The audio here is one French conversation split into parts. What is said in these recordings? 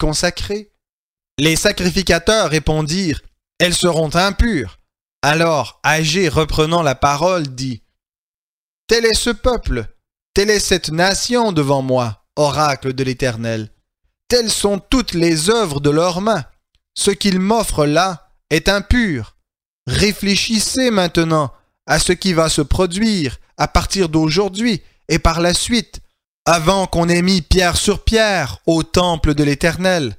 consacrées? Les sacrificateurs répondirent, elles seront impures. Alors Agé, reprenant la parole, dit, tel est ce peuple, telle est cette nation devant moi, oracle de l'Éternel. Telles sont toutes les œuvres de leurs mains. Ce qu'ils m'offrent là est impur. Réfléchissez maintenant à ce qui va se produire à partir d'aujourd'hui et par la suite, avant qu'on ait mis pierre sur pierre au temple de l'Éternel.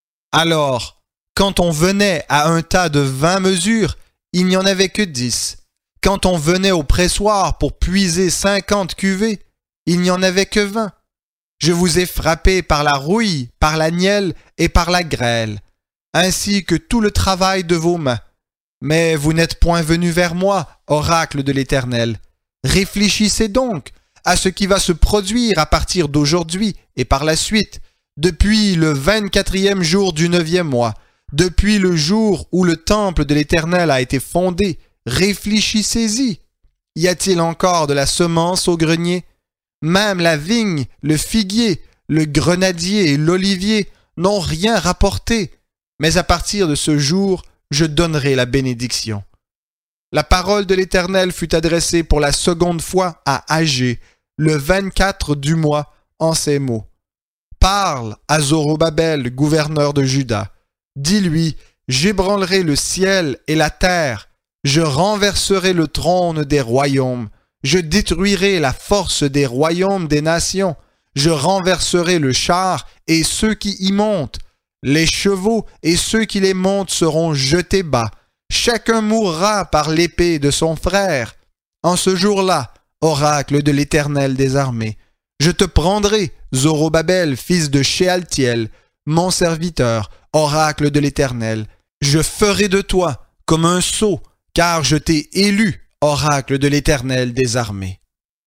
Alors, quand on venait à un tas de 20 mesures, il n'y en avait que 10. Quand on venait au pressoir pour puiser 50 cuvées, il n'y en avait que 20. Je vous ai frappé par la rouille, par la nielle et par la grêle, ainsi que tout le travail de vos mains. Mais vous n'êtes point venu vers moi, oracle de l'Éternel. Réfléchissez donc à ce qui va se produire à partir d'aujourd'hui et par la suite, depuis le 24e jour du 9e mois, depuis le jour où le temple de l'Éternel a été fondé. Réfléchissez-y. Y a-t-il encore de la semence au grenier? Même la vigne, le figuier, le grenadier et l'olivier n'ont rien rapporté. Mais à partir de ce jour, je donnerai la bénédiction. La parole de l'Éternel fut adressée pour la seconde fois à Agé, le 24 du mois, en ces mots. Parle à Zorobabel, gouverneur de Juda. Dis-lui, j'ébranlerai le ciel et la terre. Je renverserai le trône des royaumes. Je détruirai la force des royaumes des nations. Je renverserai le char et ceux qui y montent. Les chevaux et ceux qui les montent seront jetés bas. Chacun mourra par l'épée de son frère. En ce jour-là, oracle de l'Éternel des armées, je te prendrai, Zorobabel, fils de Shealtiel, mon serviteur, oracle de l'Éternel. Je ferai de toi comme un sceau, car je t'ai élu, oracle de l'Éternel des armées.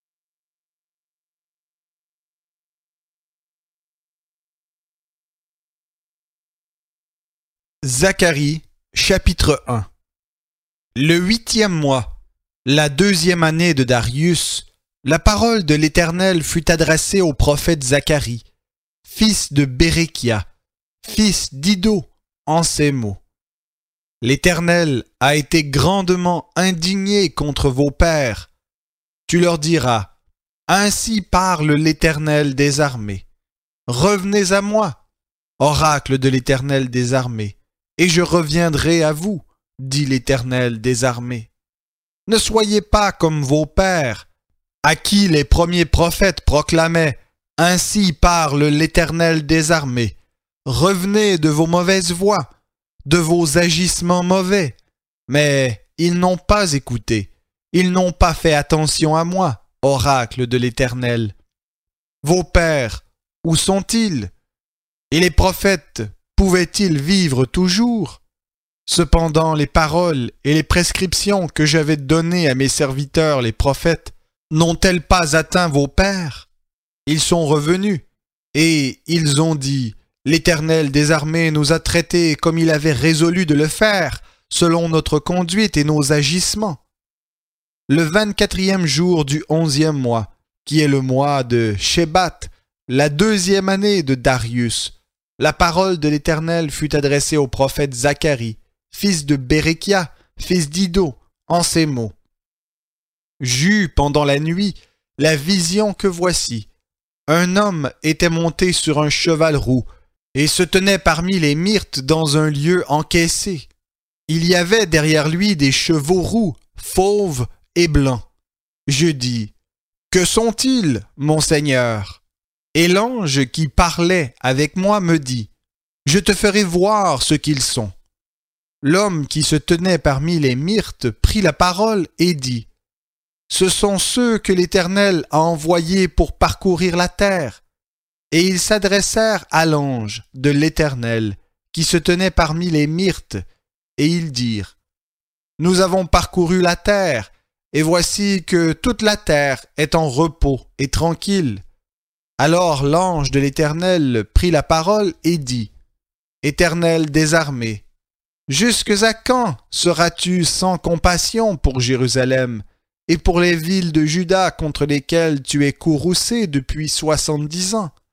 Zacharie, chapitre 1. Le 8e mois, la 2e année de Darius, la parole de l'Éternel fut adressée au prophète Zacharie, fils de Béréchia, fils d'Iddo, en ces mots. L'Éternel a été grandement indigné contre vos pères. Tu leur diras, ainsi parle l'Éternel des armées. Revenez à moi, oracle de l'Éternel des armées, et je reviendrai à vous, dit l'Éternel des armées. Ne soyez pas comme vos pères, à qui les premiers prophètes proclamaient « Ainsi parle l'Éternel des armées ». Revenez de vos mauvaises voies, de vos agissements mauvais. Mais ils n'ont pas écouté, ils n'ont pas fait attention à moi, oracle de l'Éternel. Vos pères, où sont-ils? Et les prophètes, pouvaient-ils vivre toujours? Cependant les paroles et les prescriptions que j'avais données à mes serviteurs les prophètes n'ont-elles pas atteint vos pères? Ils sont revenus, et ils ont dit, l'Éternel des armées nous a traités comme il avait résolu de le faire, selon notre conduite et nos agissements. Le 24e jour du 11e mois, qui est le mois de Shebat, la 2e année de Darius, la parole de l'Éternel fut adressée au prophète Zacharie, fils de Béréchia, fils d'Iddo, en ces mots. J'eus pendant la nuit la vision que voici. Un homme était monté sur un cheval roux et se tenait parmi les myrtes dans un lieu encaissé. Il y avait derrière lui des chevaux roux, fauves et blancs. Je dis, « Que sont-ils, mon Seigneur ?» Et l'ange qui parlait avec moi me dit, « Je te ferai voir ce qu'ils sont. » L'homme qui se tenait parmi les myrtes prit la parole et dit, « Ce sont ceux que l'Éternel a envoyés pour parcourir la terre. » Et ils s'adressèrent à l'ange de l'Éternel qui se tenait parmi les myrtes, et ils dirent, « Nous avons parcouru la terre, et voici que toute la terre est en repos et tranquille. » Alors l'ange de l'Éternel prit la parole et dit, « Éternel des armées, jusques à quand seras-tu sans compassion pour Jérusalem et pour les villes de Juda contre lesquelles tu es courroucé depuis 70 ans?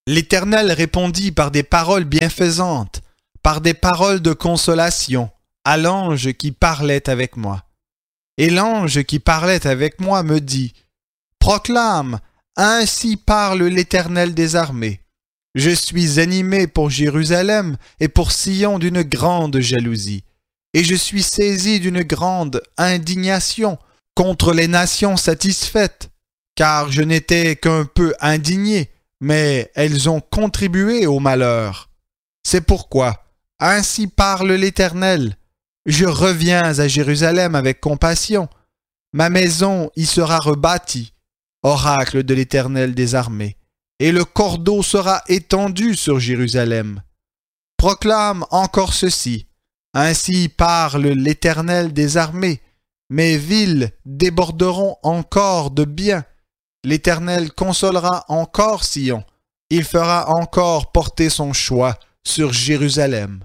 L'Éternel répondit par des paroles bienfaisantes, par des paroles de consolation, à l'ange qui parlait avec moi. Et l'ange qui parlait avec moi me dit, « Proclame, ainsi parle l'Éternel des armées. Je suis animé pour Jérusalem et pour Sion d'une grande jalousie, et je suis saisi d'une grande indignation contre les nations satisfaites, car je n'étais qu'un peu indigné, mais elles ont contribué au malheur. C'est pourquoi, ainsi parle l'Éternel, je reviens à Jérusalem avec compassion, ma maison y sera rebâtie, oracle de l'Éternel des armées, et le cordeau sera étendu sur Jérusalem. Proclame encore ceci, ainsi parle l'Éternel des armées, mes villes déborderont encore de biens, l'Éternel consolera encore Sion, il fera encore porter son choix sur Jérusalem.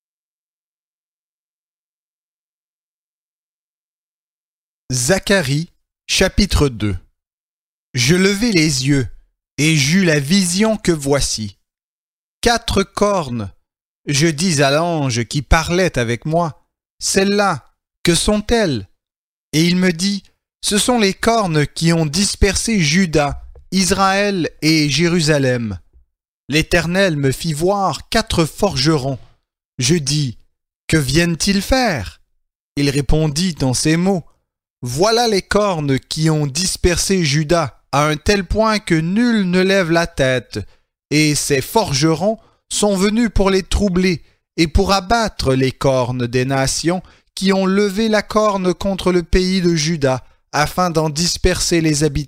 Zacharie, chapitre 2. Je levai les yeux, et j'eus la vision que voici. 4 cornes. Je dis à l'ange qui parlait avec moi, « Celles-là, que sont-elles » Et il me dit, « Ce sont les cornes qui ont dispersé Juda, Israël et Jérusalem. » L'Éternel me fit voir 4 forgerons. Je dis, « Que viennent-ils faire » Il répondit en ces mots, « Voilà les cornes qui ont dispersé Juda à un tel point que nul ne lève la tête, et ces forgerons sont venus pour les troubler et pour abattre les cornes des nations qui ont levé la corne contre le pays de Juda afin d'en disperser les habitants. »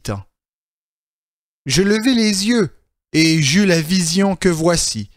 Je levai les yeux et j'eus la vision que voici.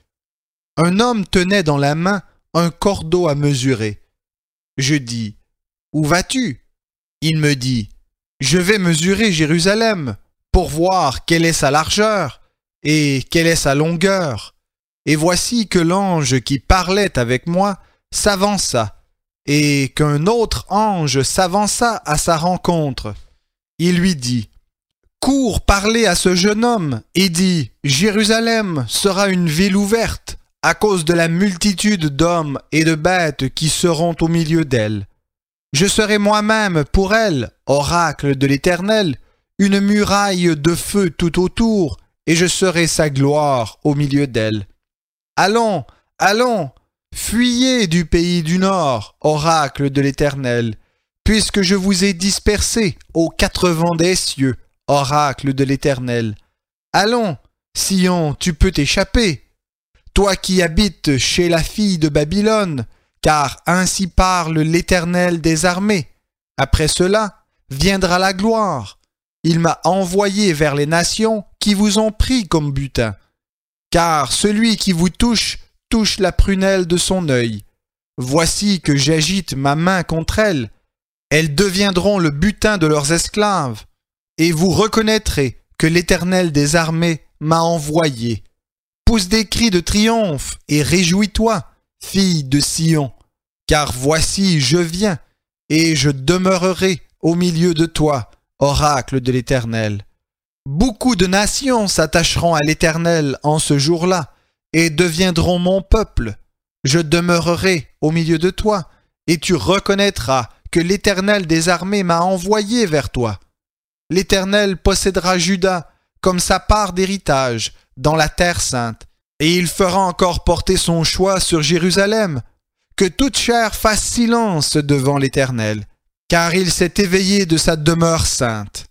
Un homme tenait dans la main un cordeau à mesurer. Je dis, « Où vas-tu » Il me dit, « Je vais mesurer Jérusalem pour voir quelle est sa largeur et quelle est sa longueur. » Et voici que l'ange qui parlait avec moi s'avança, et qu'un autre ange s'avança à sa rencontre. Il lui dit, « Cours parler à ce jeune homme et dis, Jérusalem sera une ville ouverte à cause de la multitude d'hommes et de bêtes qui seront au milieu d'elle. Je serai moi-même pour elle, oracle de l'Éternel, une muraille de feu tout autour, et je serai sa gloire au milieu d'elle. Allons, allons, fuyez du pays du Nord, oracle de l'Éternel, puisque je vous ai dispersés aux 4 vents des cieux, oracle de l'Éternel. Allons, Sion, tu peux t'échapper, toi qui habites chez la fille de Babylone, car ainsi parle l'Éternel des armées. Après cela, viendra la gloire. Il m'a envoyé vers les nations qui vous ont pris comme butin. Car celui qui vous touche, touche la prunelle de son œil. Voici que j'agite ma main contre elles. Elles deviendront le butin de leurs esclaves. Et vous reconnaîtrez que l'Éternel des armées m'a envoyé. Pousse des cris de triomphe et réjouis-toi, fille de Sion, car voici je viens, et je demeurerai au milieu de toi, oracle de l'Éternel. Beaucoup de nations s'attacheront à l'Éternel en ce jour-là, et deviendront mon peuple. Je demeurerai au milieu de toi, et tu reconnaîtras que l'Éternel des armées m'a envoyé vers toi. L'Éternel possédera Juda comme sa part d'héritage dans la terre sainte, et il fera encore porter son choix sur Jérusalem. Que toute chair fasse silence devant l'Éternel, car il s'est éveillé de sa demeure sainte.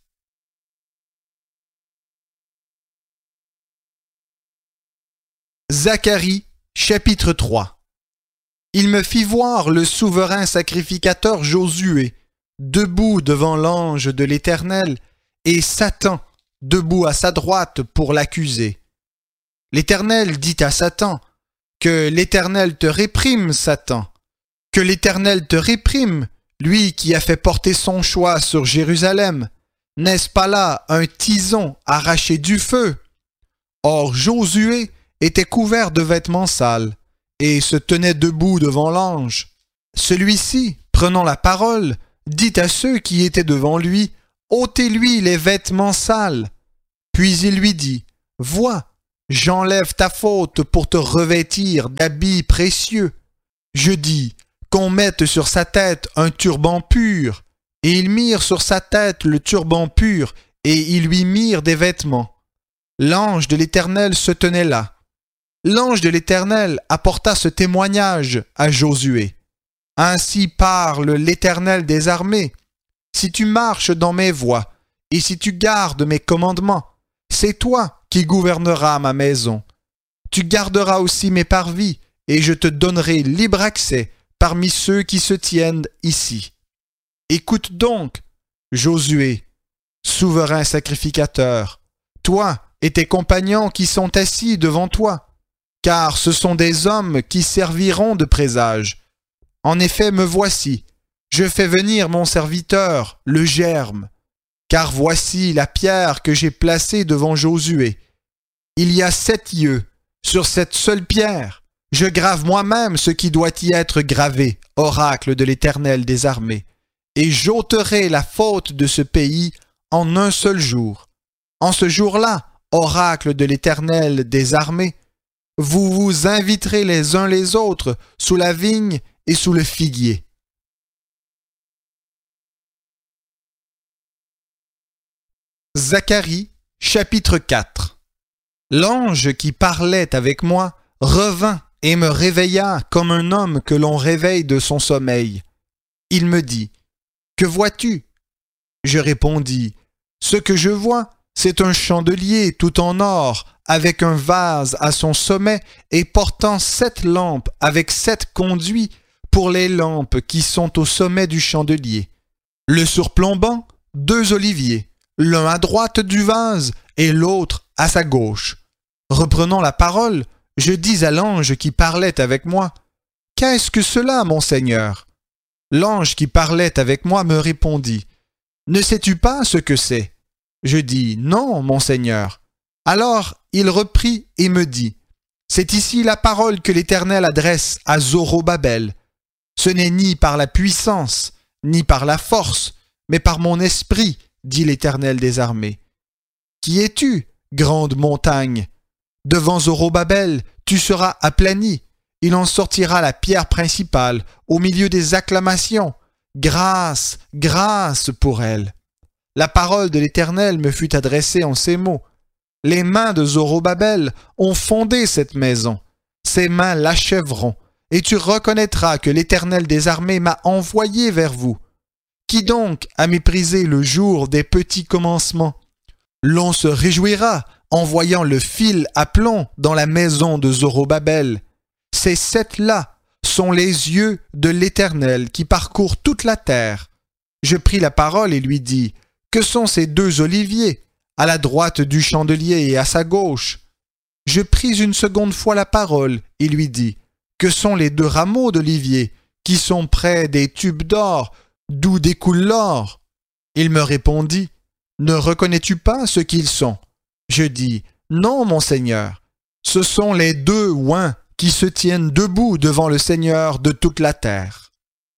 Zacharie, chapitre 3. Il me fit voir le souverain sacrificateur Josué, debout devant l'ange de l'Éternel, et Satan, debout à sa droite pour l'accuser. L'Éternel dit à Satan, « Que l'Éternel te réprime, Satan, que l'Éternel te réprime, lui qui a fait porter son choix sur Jérusalem. N'est-ce pas là un tison arraché du feu ?» Or Josué était couvert de vêtements sales, et se tenait debout devant l'ange. Celui-ci, prenant la parole, dit à ceux qui étaient devant lui, « Ôtez-lui les vêtements sales. » Puis il lui dit, « Vois, j'enlève ta faute pour te revêtir d'habits précieux. Je dis qu'on mette sur sa tête un turban pur, et ils mirent sur sa tête le turban pur, et ils lui mirent des vêtements. L'ange de l'Éternel se tenait là. L'ange de l'Éternel apporta ce témoignage à Josué. Ainsi parle l'Éternel des armées. Si tu marches dans mes voies, et si tu gardes mes commandements, c'est toi qui gouverneras ma maison. Tu garderas aussi mes parvis, et je te donnerai libre accès parmi ceux qui se tiennent ici. Écoute donc, Josué, souverain sacrificateur, toi et tes compagnons qui sont assis devant toi, car ce sont des hommes qui serviront de présage. En effet, me voici, je fais venir mon serviteur, le germe, car voici la pierre que j'ai placée devant Josué. Il y a 7 yeux, sur cette seule pierre, je grave moi-même ce qui doit y être gravé, oracle de l'Éternel des armées, et j'ôterai la faute de ce pays en un seul jour. En ce jour-là, oracle de l'Éternel des armées, vous vous inviterez les uns les autres sous la vigne et sous le figuier. Zacharie, chapitre 4. L'ange qui parlait avec moi revint et me réveilla comme un homme que l'on réveille de son sommeil. Il me dit, « Que vois-tu » Je répondis, « Ce que je vois, c'est un chandelier tout en or, avec un vase à son sommet et portant 7 lampes avec 7 conduits pour les lampes qui sont au sommet du chandelier. Le surplombant, 2 oliviers, l'un à droite du vase et l'autre à sa gauche. Reprenant la parole, je dis à l'ange qui parlait avec moi, « Qu'est-ce que cela, mon Seigneur ?» L'ange qui parlait avec moi me répondit, « Ne sais-tu pas ce que c'est ?» Je dis, « Non, mon Seigneur. » Alors il reprit et me dit, « C'est ici la parole que l'Éternel adresse à Zorobabel. Ce n'est ni par la puissance, ni par la force, mais par mon esprit, dit l'Éternel des armées. Qui es-tu, grande montagne? Devant Zorobabel, tu seras aplani. Il en sortira la pierre principale, au milieu des acclamations. Grâce, grâce pour elle. La parole de l'Éternel me fut adressée en ces mots. Les mains de Zorobabel ont fondé cette maison. Ses mains l'achèveront, et tu reconnaîtras que l'Éternel des armées m'a envoyé vers vous. Qui donc a méprisé le jour des petits commencements? L'on se réjouira en voyant le fil à plomb dans la maison de Zorobabel. Ces 7-là sont les yeux de l'Éternel qui parcourent toute la terre. Je pris la parole et lui dis, « Que sont ces 2 oliviers, à la droite du chandelier et à sa gauche ?» Je pris une seconde fois la parole et lui dis, « Que sont les 2 rameaux d'olivier qui sont près des tubes d'or, d'où découle l'or ?» Il me répondit, « Ne reconnais-tu pas ce qu'ils sont ?» Je dis, « Non, mon Seigneur, ce sont les 2 oins qui se tiennent debout devant le Seigneur de toute la terre. »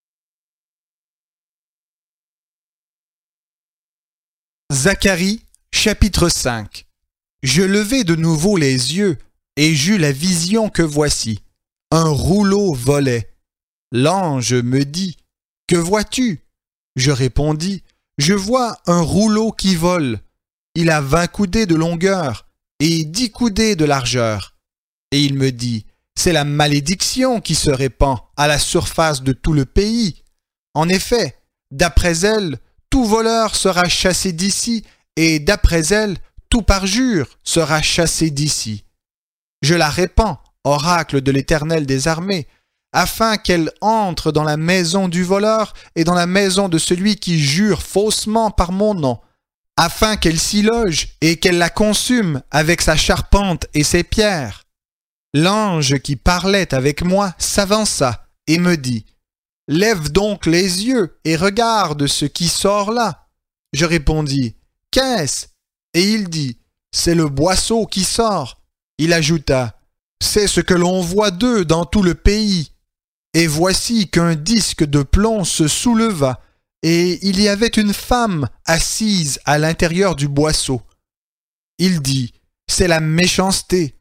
Zacharie, chapitre 5. Je levai de nouveau les yeux, et j'eus la vision que voici. Un rouleau volait. L'ange me dit, « Que vois-tu » Je répondis, « Je vois un rouleau qui vole. Il a 20 coudées de longueur et 10 coudées de largeur. » Et il me dit, « C'est la malédiction qui se répand à la surface de tout le pays. En effet, d'après elle, tout voleur sera chassé d'ici, et d'après elle, tout parjure sera chassé d'ici. Je la répands, oracle de l'Éternel des armées, afin qu'elle entre dans la maison du voleur et dans la maison de celui qui jure faussement par mon nom, afin qu'elle s'y loge et qu'elle la consume avec sa charpente et ses pierres. » L'ange qui parlait avec moi s'avança et me dit, « Lève donc les yeux et regarde ce qui sort là. » Je répondis, « Qu'est-ce » Et il dit, « C'est le boisseau qui sort. » Il ajouta, « C'est ce que l'on voit d'eux dans tout le pays. » Et voici qu'un disque de plomb se souleva, et il y avait une femme assise à l'intérieur du boisseau. Il dit, « C'est la méchanceté,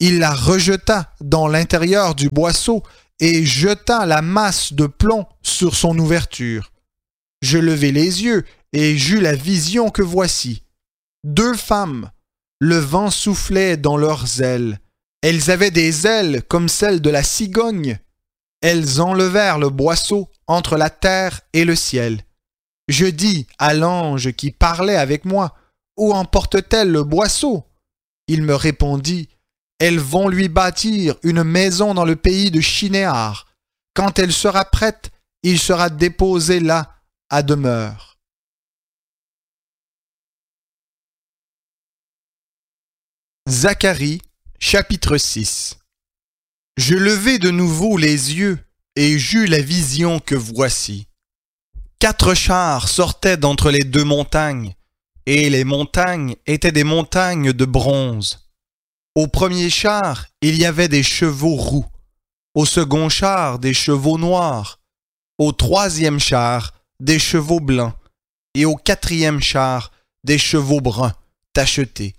Il la rejeta dans l'intérieur du boisseau et jeta la masse de plomb sur son ouverture. Je levai les yeux et j'eus la vision que voici. 2 femmes, le vent soufflait dans leurs ailes. Elles avaient des ailes comme celles de la cigogne. Elles enlevèrent le boisseau entre la terre et le ciel. Je dis à l'ange qui parlait avec moi, « Où emporte-t-elle le boisseau ?» Il me répondit, « Elles vont lui bâtir une maison dans le pays de Shinéar. Quand elle sera prête, il sera déposé là à demeure. » Zacharie, chapitre 6. Je levai de nouveau les yeux et j'eus la vision que voici. 4 chars sortaient d'entre les 2 montagnes, et les montagnes étaient des montagnes de bronze. Au premier char, il y avait des chevaux roux, au second char, des chevaux noirs, au 3e char, des chevaux blancs, et au 4e char, des chevaux bruns, tachetés.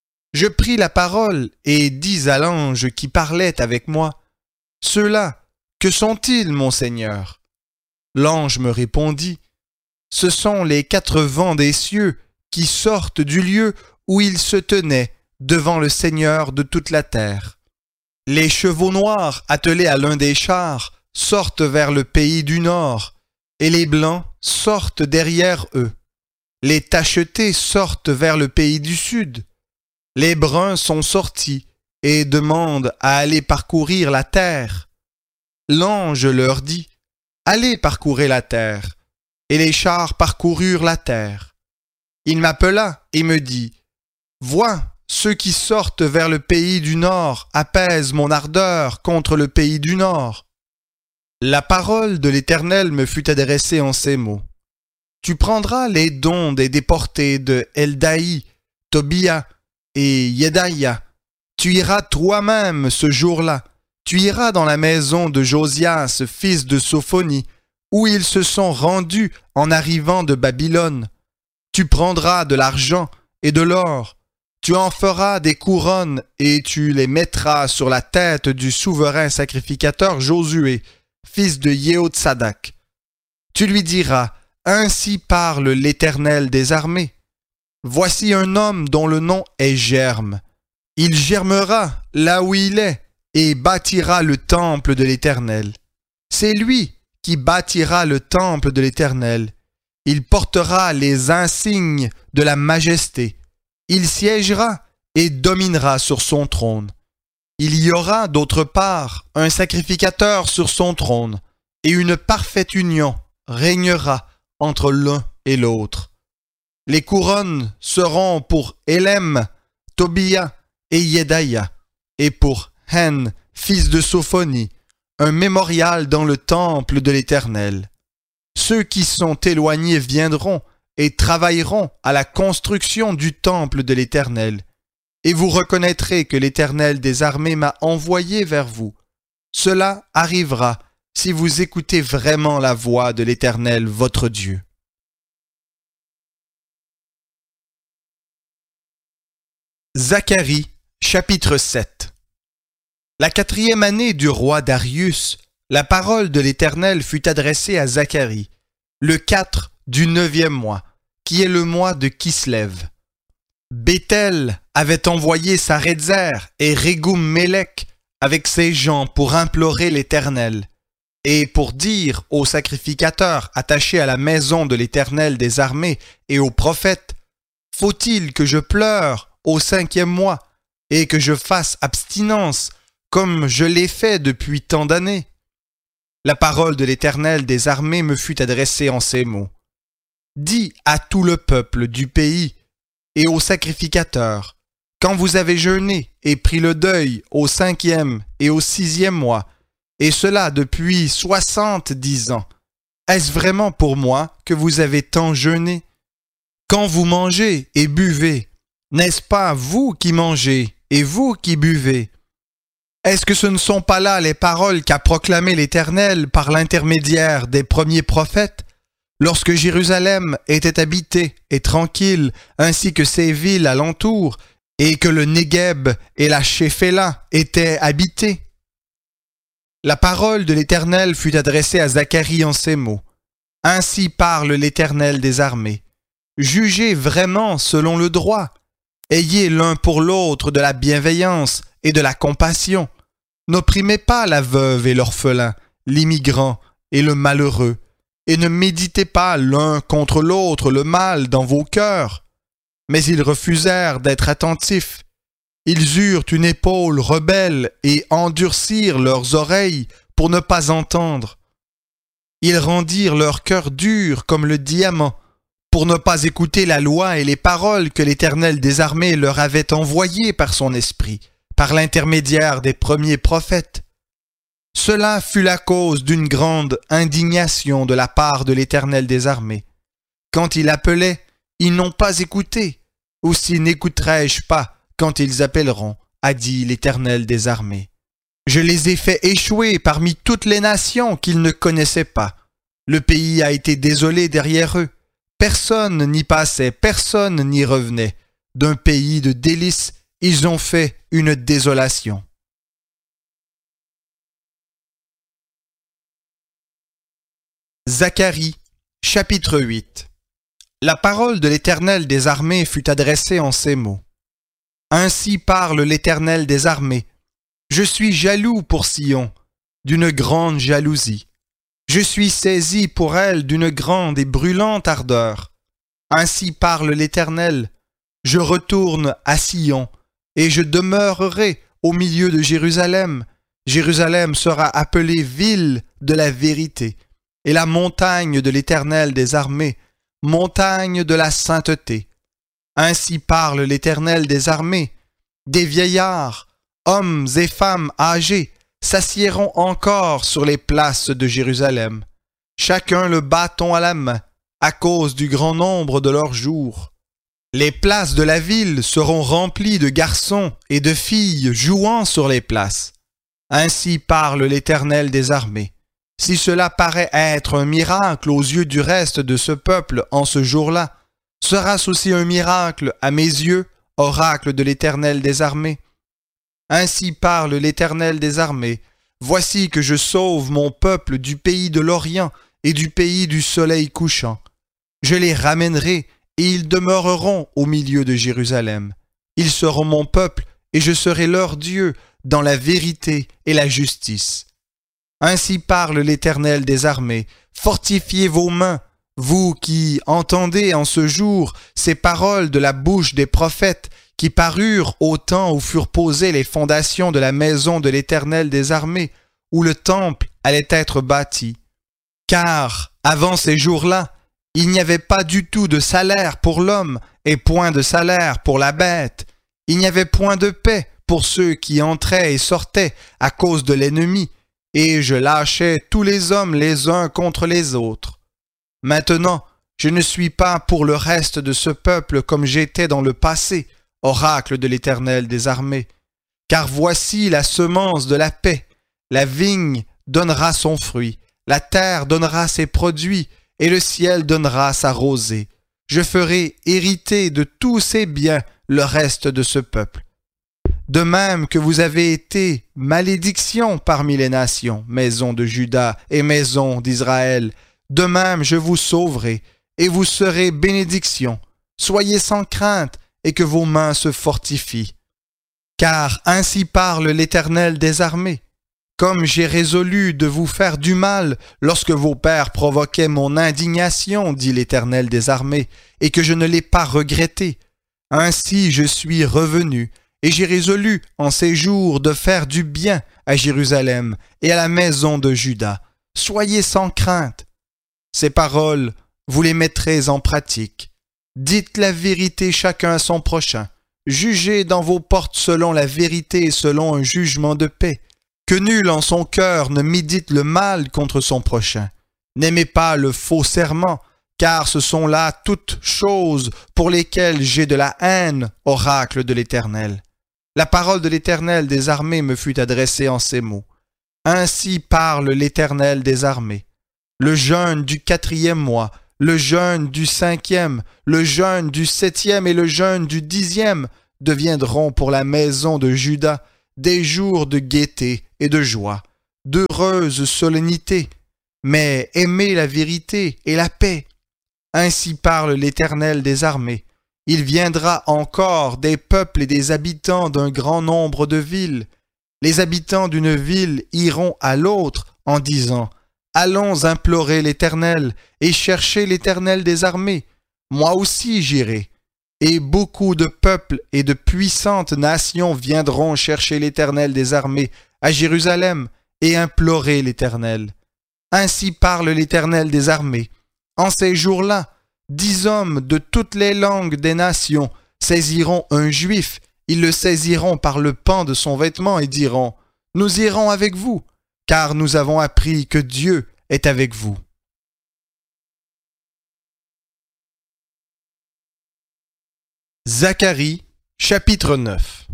Je pris la parole et dis à l'ange qui parlait avec moi, « Ceux-là, que sont-ils, mon Seigneur ?» L'ange me répondit, « Ce sont les 4 vents des cieux qui sortent du lieu où ils se tenaient devant le Seigneur de toute la terre. Les chevaux noirs attelés à l'un des chars sortent vers le pays du nord, et les blancs sortent derrière eux. Les tachetés sortent vers le pays du sud. Les bruns sont sortis et demandent à aller parcourir la terre. L'ange leur dit, « Allez parcourir la terre. » Et les chars parcoururent la terre. Il m'appela et me dit, « Vois, ceux qui sortent vers le pays du nord apaisent mon ardeur contre le pays du nord. » La parole de l'Éternel me fut adressée en ces mots. « Tu prendras les dons des déportés de Eldaï, Tobia et Yedaïa. Tu iras toi-même ce jour-là. Tu iras dans la maison de Josias, fils de Sophonie, où ils se sont rendus en arrivant de Babylone. Tu prendras de l'argent et de l'or. Tu en feras des couronnes et tu les mettras sur la tête du souverain sacrificateur Josué, fils de Yehotsadak. Tu lui diras, « Ainsi parle l'Éternel des armées. Voici un homme dont le nom est Germe. Il germera là où il est et bâtira le temple de l'Éternel. C'est lui qui bâtira le temple de l'Éternel. Il portera les insignes de la majesté. Il siégera et dominera sur son trône. Il y aura d'autre part un sacrificateur sur son trône, et une parfaite union régnera entre l'un et l'autre. Les couronnes seront pour Élem, Tobia et Yedaïa, et pour Hen, fils de Sophonie, un mémorial dans le temple de l'Éternel. Ceux qui sont éloignés viendront et travailleront à la construction du temple de l'Éternel, et vous reconnaîtrez que l'Éternel des armées m'a envoyé vers vous. Cela arrivera si vous écoutez vraiment la voix de l'Éternel votre Dieu. Zacharie, chapitre 7. La 4e année du roi Darius, la parole de l'Éternel fut adressée à Zacharie, le 4 du 9e mois, qui est le mois de Kislev. Béthel avait envoyé Saredzer et Régum-Mélec avec ses gens pour implorer l'Éternel, et pour dire aux sacrificateurs attachés à la maison de l'Éternel des armées et aux prophètes, « Faut-il que je pleure au 5e mois et que je fasse abstinence comme je l'ai fait depuis tant d'années ?» La parole de l'Éternel des armées me fut adressée en ces mots. Dis à tout le peuple du pays et aux sacrificateurs, quand vous avez jeûné et pris le deuil au 5e et au 6e mois, et cela depuis 70 ans, est-ce vraiment pour moi que vous avez tant jeûné? Quand vous mangez et buvez, n'est-ce pas vous qui mangez et vous qui buvez? Est-ce que ce ne sont pas là les paroles qu'a proclamées l'Éternel par l'intermédiaire des premiers prophètes, lorsque Jérusalem était habitée et tranquille, ainsi que ses villes alentour, et que le Négueb et la Shéphéla étaient habités. La parole de l'Éternel fut adressée à Zacharie en ces mots. Ainsi parle l'Éternel des armées. Jugez vraiment selon le droit. Ayez l'un pour l'autre de la bienveillance et de la compassion. N'opprimez pas la veuve et l'orphelin, l'immigrant et le malheureux, et ne méditez pas l'un contre l'autre le mal dans vos cœurs. Mais ils refusèrent d'être attentifs. Ils eurent une épaule rebelle et endurcirent leurs oreilles pour ne pas entendre. Ils rendirent leur cœur dur comme le diamant, pour ne pas écouter la loi et les paroles que l'Éternel des armées leur avait envoyées par son esprit, par l'intermédiaire des premiers prophètes. Cela fut la cause d'une grande indignation de la part de l'Éternel des armées. Quand il appelait, ils n'ont pas écouté. Aussi n'écouterai-je pas quand ils appelleront, a dit l'Éternel des armées. Je les ai fait échouer parmi toutes les nations qu'ils ne connaissaient pas. Le pays a été désolé derrière eux. Personne n'y passait, personne n'y revenait. D'un pays de délices, ils ont fait une désolation. Zacharie, chapitre 8. La parole de l'Éternel des armées fut adressée en ces mots. Ainsi parle l'Éternel des armées. Je suis jaloux pour Sion, d'une grande jalousie. Je suis saisi pour elle d'une grande et brûlante ardeur. Ainsi parle l'Éternel. Je retourne à Sion, et je demeurerai au milieu de Jérusalem. Jérusalem sera appelée ville de la vérité, et la montagne de l'Éternel des armées, montagne de la sainteté. Ainsi parle l'Éternel des armées. Des vieillards, hommes et femmes âgés, s'assiéront encore sur les places de Jérusalem, chacun le bâton à la main, à cause du grand nombre de leurs jours. Les places de la ville seront remplies de garçons et de filles jouant sur les places. Ainsi parle l'Éternel des armées. Si cela paraît être un miracle aux yeux du reste de ce peuple en ce jour-là, sera-ce aussi un miracle à mes yeux, oracle de l'Éternel des armées? Ainsi parle l'Éternel des armées. Voici que je sauve mon peuple du pays de l'Orient et du pays du soleil couchant. Je les ramènerai et ils demeureront au milieu de Jérusalem. Ils seront mon peuple et je serai leur Dieu dans la vérité et la justice. Ainsi parle l'Éternel des armées. Fortifiez vos mains, vous qui entendez en ce jour ces paroles de la bouche des prophètes qui parurent au temps où furent posées les fondations de la maison de l'Éternel des armées, où le temple allait être bâti. Car, avant ces jours-là, il n'y avait pas du tout de salaire pour l'homme et point de salaire pour la bête. Il n'y avait point de paix pour ceux qui entraient et sortaient à cause de l'ennemi, et je lâchais tous les hommes les uns contre les autres. Maintenant, je ne suis pas pour le reste de ce peuple comme j'étais dans le passé, oracle de l'Éternel des armées. Car voici la semence de la paix. La vigne donnera son fruit, la terre donnera ses produits, et le ciel donnera sa rosée. Je ferai hériter de tous ses biens le reste de ce peuple. De même que vous avez été malédiction parmi les nations, maison de Juda et maison d'Israël, de même je vous sauverai, et vous serez bénédiction. Soyez sans crainte, et que vos mains se fortifient. Car ainsi parle l'Éternel des armées. Comme j'ai résolu de vous faire du mal lorsque vos pères provoquaient mon indignation, dit l'Éternel des armées, et que je ne l'ai pas regretté, ainsi je suis revenu, et j'ai résolu en ces jours de faire du bien à Jérusalem et à la maison de Juda. Soyez sans crainte. Ces paroles, vous les mettrez en pratique. Dites la vérité chacun à son prochain. Jugez dans vos portes selon la vérité et selon un jugement de paix. Que nul en son cœur ne médite le mal contre son prochain. N'aimez pas le faux serment, car ce sont là toutes choses pour lesquelles j'ai de la haine, oracle de l'Éternel. La parole de l'Éternel des armées me fut adressée en ces mots. Ainsi parle l'Éternel des armées. Le jeûne du 4e mois, le jeûne du 5e, le jeûne du 7e et le jeûne du 10e deviendront pour la maison de Juda des jours de gaieté et de joie, d'heureuses solennités, mais aimez la vérité et la paix. Ainsi parle l'Éternel des armées. Il viendra encore des peuples et des habitants d'un grand nombre de villes. Les habitants d'une ville iront à l'autre en disant « Allons implorer l'Éternel et chercher l'Éternel des armées. Moi aussi j'irai. » Et beaucoup de peuples et de puissantes nations viendront chercher l'Éternel des armées à Jérusalem et implorer l'Éternel. Ainsi parle l'Éternel des armées. En ces jours-là, 10 hommes de toutes les langues des nations saisiront un juif, ils le saisiront par le pan de son vêtement et diront « Nous irons avec vous, car nous avons appris que Dieu est avec vous. » Zacharie, chapitre 9.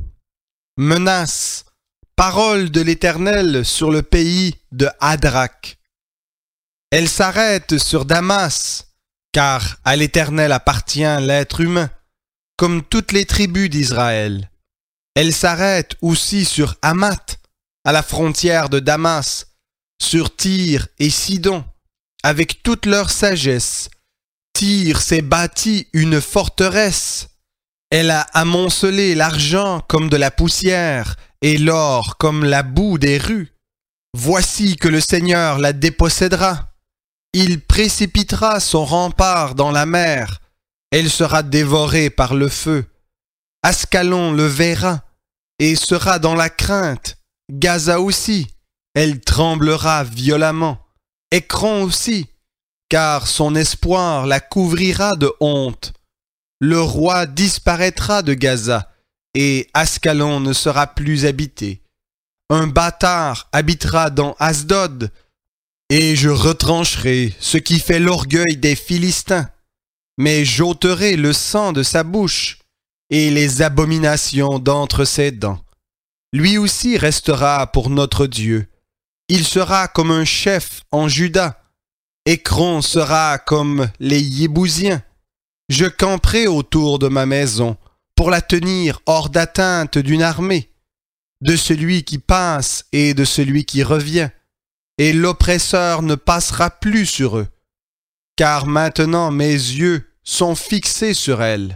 Menace, parole de l'Éternel sur le pays de Hadrach. Elle s'arrête sur Damas, car à l'Éternel appartient l'être humain, comme toutes les tribus d'Israël. Elle s'arrête aussi sur Hamath, à la frontière de Damas, sur Tyr et Sidon, avec toute leur sagesse. Tyr s'est bâti une forteresse. Elle a amoncelé l'argent comme de la poussière et l'or comme la boue des rues. Voici que le Seigneur la dépossédera. Il précipitera son rempart dans la mer. Elle sera dévorée par le feu. Ascalon le verra et sera dans la crainte. Gaza aussi, elle tremblera violemment. Écron aussi, car son espoir la couvrira de honte. Le roi disparaîtra de Gaza, et Ascalon ne sera plus habité. Un bâtard habitera dans Asdod, et je retrancherai ce qui fait l'orgueil des Philistins, mais j'ôterai le sang de sa bouche, et les abominations d'entre ses dents. Lui aussi restera pour notre Dieu. Il sera comme un chef en Juda. Écron sera comme les Yébousiens. Je camperai autour de ma maison pour la tenir hors d'atteinte d'une armée, de celui qui passe et de celui qui revient, et l'oppresseur ne passera plus sur eux, car maintenant mes yeux sont fixés sur elle.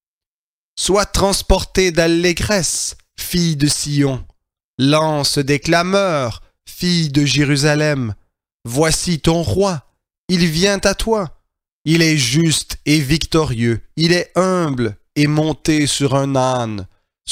Sois transportée d'allégresse, fille de Sion, lance des clameurs, fille de Jérusalem. Voici ton roi, il vient à toi. Il est juste et victorieux, il est humble et monté sur un âne,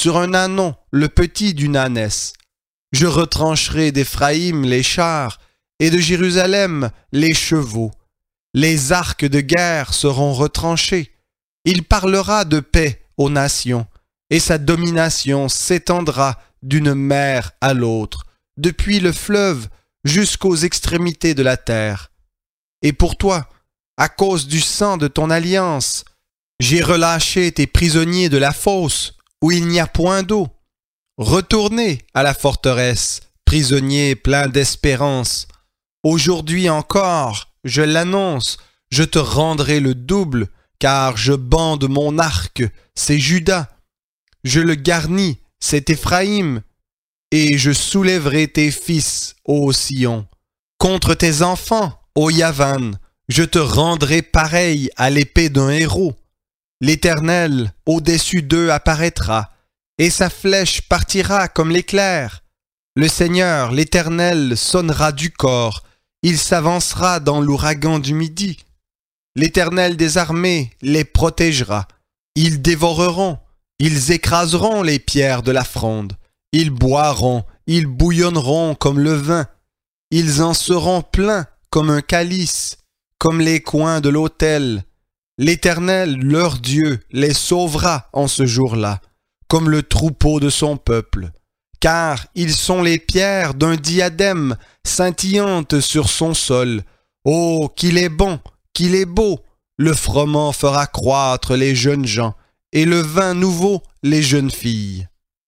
le petit d'une ânesse. Je retrancherai d'Éphraïm les chars et de Jérusalem les chevaux. Les arcs de guerre seront retranchés. Il parlera de paix aux nations, et sa domination s'étendra d'une mer à l'autre, depuis le fleuve jusqu'aux extrémités de la terre. Et pour toi, à cause du sang de ton alliance, j'ai relâché tes prisonniers de la fosse, où il n'y a point d'eau. Retournez à la forteresse, prisonniers pleins d'espérance. Aujourd'hui encore, je l'annonce, je te rendrai le double, car je bande mon arc, c'est Juda. Je le garnis, c'est Éphraïm, et je soulèverai tes fils, ô Sion. Contre tes enfants, ô Yavan, je te rendrai pareil à l'épée d'un héros. L'Éternel au-dessus d'eux apparaîtra, et sa flèche partira comme l'éclair. Le Seigneur, l'Éternel, sonnera du cor, il s'avancera dans l'ouragan du midi. L'Éternel des armées les protégera. Ils dévoreront, ils écraseront les pierres de la fronde. Ils boiront, ils bouillonneront comme le vin. Ils en seront pleins comme un calice, comme les coins de l'autel. L'Éternel, leur Dieu, les sauvera en ce jour-là, comme le troupeau de son peuple. Car ils sont les pierres d'un diadème scintillantes sur son sol. Oh, qu'il est bon, qu'il est beau! Le froment fera croître les jeunes gens, et le vin nouveau les jeunes filles.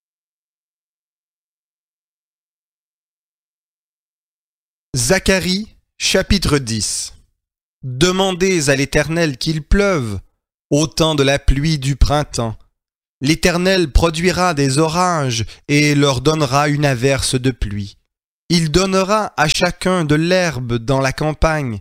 Zacharie, chapitre 10. Demandez à l'Éternel qu'il pleuve, au temps de la pluie du printemps. L'Éternel produira des orages et leur donnera une averse de pluie. Il donnera à chacun de l'herbe dans la campagne,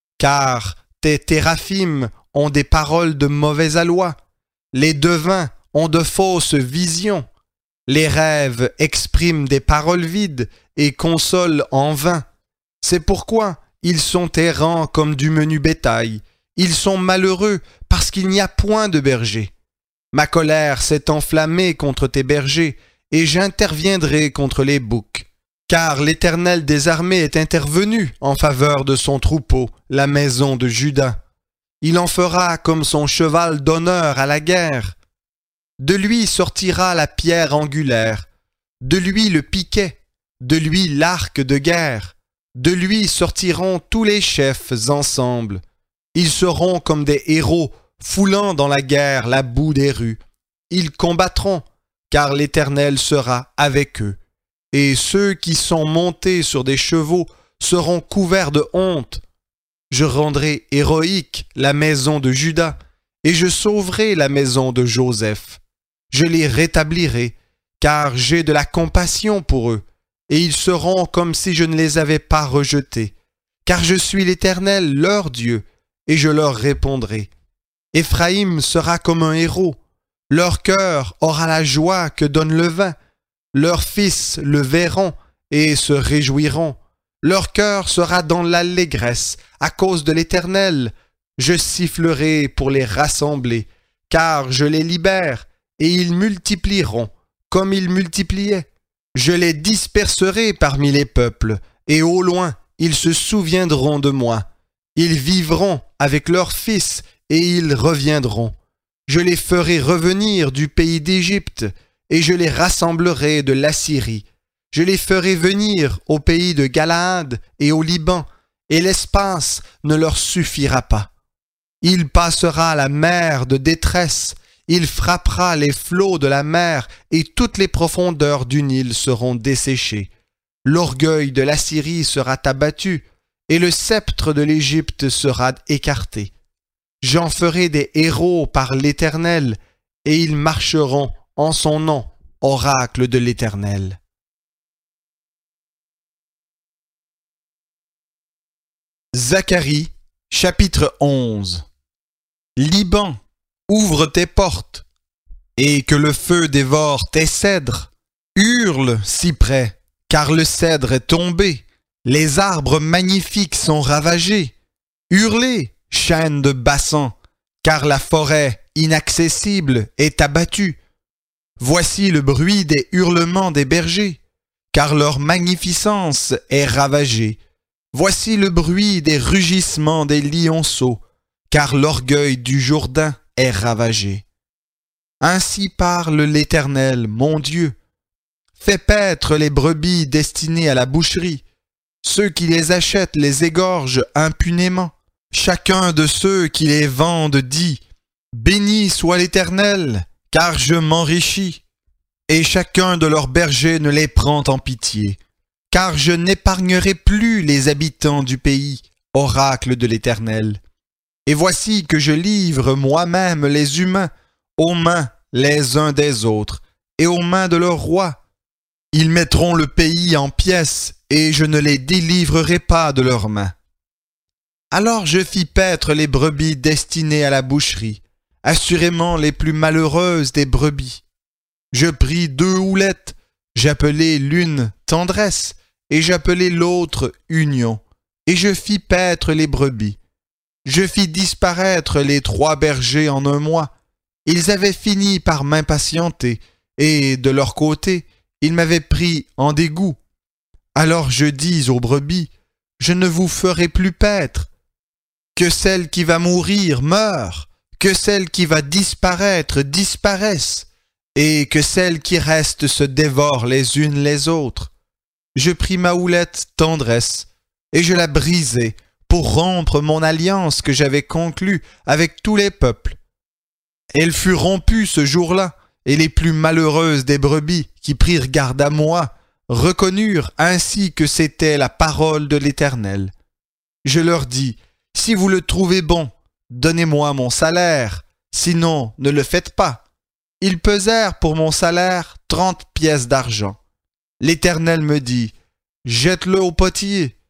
car tes téraphim ont des paroles de mauvais aloi. Les devins ont de fausses visions. Les rêves expriment des paroles vides et consolent en vain. C'est pourquoi ils sont errants comme du menu bétail. Ils sont malheureux parce qu'il n'y a point de berger. Ma colère s'est enflammée contre tes bergers, et j'interviendrai contre les boucs. Car l'Éternel des armées est intervenu en faveur de son troupeau, la maison de Juda. Il en fera comme son cheval d'honneur à la guerre. De lui sortira la pierre angulaire, de lui le piquet, de lui l'arc de guerre. De lui sortiront tous les chefs ensemble. Ils seront comme des héros, foulant dans la guerre la boue des rues. Ils combattront, car l'Éternel sera avec eux. Et ceux qui sont montés sur des chevaux seront couverts de honte. Je rendrai héroïque la maison de Juda, et je sauverai la maison de Joseph. Je les rétablirai, car j'ai de la compassion pour eux, et ils seront comme si je ne les avais pas rejetés. Car je suis l'Éternel, leur Dieu, et je leur répondrai. Éphraïm sera comme un héros, leur cœur aura la joie que donne le vin, leurs fils le verront et se réjouiront. Leur cœur sera dans l'allégresse à cause de l'Éternel. Je sifflerai pour les rassembler, car je les libère, et ils multiplieront comme ils multipliaient. Je les disperserai parmi les peuples, et au loin ils se souviendront de moi. Ils vivront avec leurs fils, et ils reviendront. Je les ferai revenir du pays d'Égypte, et je les rassemblerai de l'Assyrie. Je les ferai venir au pays de Galaad et au Liban, et l'espace ne leur suffira pas. Il passera la mer de détresse, il frappera les flots de la mer, et toutes les profondeurs du Nil seront desséchées. L'orgueil de l'Assyrie sera abattu, et le sceptre de l'Égypte sera écarté. J'en ferai des héros par l'Éternel, et ils marcheront en son nom, oracle de l'Éternel. Zacharie, chapitre 11. Liban, ouvre tes portes, et que le feu dévore tes cèdres. Hurle, cyprès, car le cèdre est tombé, les arbres magnifiques sont ravagés. Hurlez, chênes de Bassan, car la forêt inaccessible est abattue. Voici le bruit des hurlements des bergers, car leur magnificence est ravagée. Voici le bruit des rugissements des lionceaux, car l'orgueil du Jourdain est ravagé. Ainsi parle l'Éternel, mon Dieu. Fais paître les brebis destinées à la boucherie. Ceux qui les achètent les égorgent impunément. Chacun de ceux qui les vendent dit « Béni soit l'Éternel, car je m'enrichis. » Et chacun de leurs bergers ne les prend en pitié. Car je n'épargnerai plus les habitants du pays, oracle de l'Éternel. Et voici que je livre moi-même les humains aux mains les uns des autres, et aux mains de leurs rois. Ils mettront le pays en pièces, et je ne les délivrerai pas de leurs mains. Alors je fis paître les brebis destinées à la boucherie, assurément les plus malheureuses des brebis. Je pris 2 houlettes, j'appelai l'une tendresse, et j'appelai l'autre union, et je fis paître les brebis. Je fis disparaître les 3 bergers en 1 mois. Ils avaient fini par m'impatienter, et de leur côté, ils m'avaient pris en dégoût. Alors je dis aux brebis, je ne vous ferai plus paître. Que celle qui va mourir meure, que celle qui va disparaître disparaisse, et que celles qui restent se dévorent les unes les autres. Je pris ma houlette tendresse, et je la brisai pour rompre mon alliance que j'avais conclue avec tous les peuples. Elle fut rompue ce jour-là, et les plus malheureuses des brebis qui prirent garde à moi reconnurent ainsi que c'était la parole de l'Éternel. Je leur dis, si vous le trouvez bon, donnez-moi mon salaire, sinon ne le faites pas. Ils pesèrent pour mon salaire 30 pièces d'argent. L'Éternel me dit, jette-le au potier.